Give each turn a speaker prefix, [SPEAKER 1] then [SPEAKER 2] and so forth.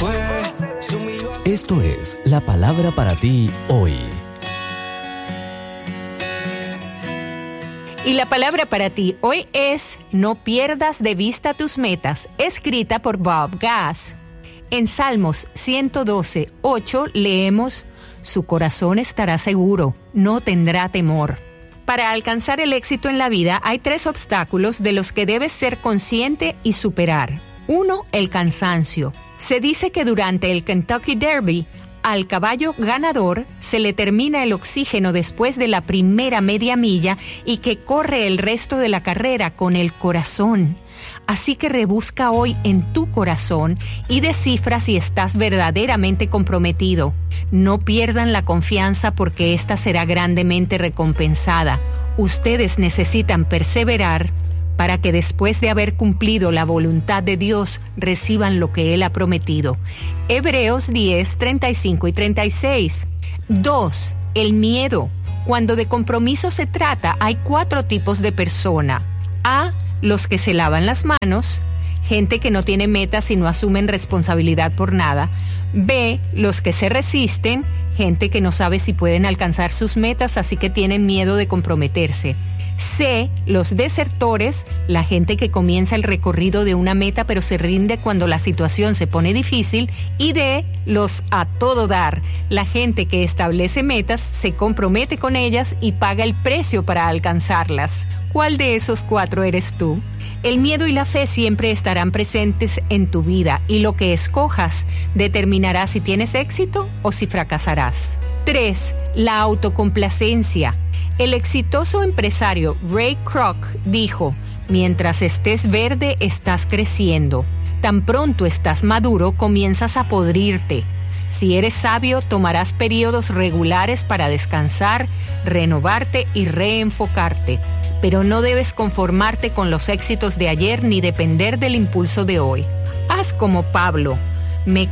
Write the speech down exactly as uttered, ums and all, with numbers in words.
[SPEAKER 1] fue.
[SPEAKER 2] Esto es la palabra para ti hoy.
[SPEAKER 3] Y la palabra para ti hoy es no pierdas de vista tus metas, escrita por Bob Gass. En Salmos ciento doce, ocho leemos: su corazón estará seguro, no tendrá temor. Para alcanzar el éxito en la vida hay tres obstáculos de los que debes ser consciente y superar. Uno, el cansancio. Se dice que durante el Kentucky Derby, al caballo ganador se le termina el oxígeno después de la primera media milla y que corre el resto de la carrera con el corazón. Así que rebusca hoy en tu corazón y descifra si estás verdaderamente comprometido. No pierdan la confianza porque esta será grandemente recompensada. Ustedes necesitan perseverar para que después de haber cumplido la voluntad de Dios, reciban lo que Él ha prometido. Hebreos diez, treinta y cinco y treinta y seis. Dos, el miedo. Cuando de compromiso se trata, hay cuatro tipos de persona. A, los que se lavan las manos, gente que no tiene metas y no asumen responsabilidad por nada. B, los que se resisten, gente que no sabe si pueden alcanzar sus metas, así que tienen miedo de comprometerse. C, los desertores, la gente que comienza el recorrido de una meta pero se rinde cuando la situación se pone difícil. Y D, los a todo dar, la gente que establece metas, se compromete con ellas y paga el precio para alcanzarlas. ¿Cuál de esos cuatro eres tú? El miedo y la fe siempre estarán presentes en tu vida y lo que escojas determinará si tienes éxito o si fracasarás. tres. La autocomplacencia. El exitoso empresario Ray Kroc dijo: mientras estés verde, estás creciendo. Tan pronto estás maduro, comienzas a podrirte. Si eres sabio, tomarás periodos regulares para descansar, renovarte y reenfocarte. Pero no debes conformarte con los éxitos de ayer ni depender del impulso de hoy. Haz como Pablo. Me